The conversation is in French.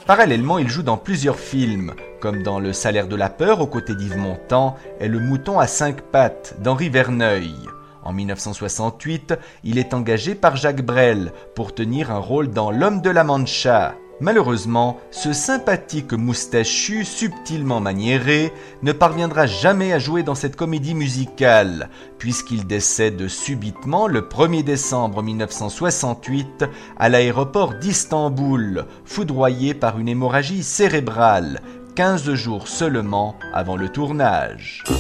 Parallèlement, il joue dans plusieurs films, comme dans Le Salaire de la peur aux côtés d'Yves Montand et Le mouton à 5 pattes d'Henri Verneuil. En 1968, il est engagé par Jacques Brel pour tenir un rôle dans L'Homme de la Mancha. Malheureusement, ce sympathique moustachu subtilement maniéré ne parviendra jamais à jouer dans cette comédie musicale, puisqu'il décède subitement le 1er décembre 1968 à l'aéroport d'Istanbul, foudroyé par une hémorragie cérébrale, 15 jours seulement avant le tournage.